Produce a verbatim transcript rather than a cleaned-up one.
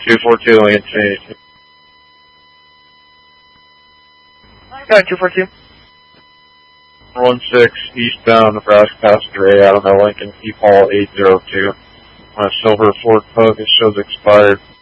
two four two, Lincoln Cheney. Got two four two. one six, eastbound Nebraska passenger A, I don't know, Lincoln, P Paul eight zero two. On a silver Ford Focus, shows expired.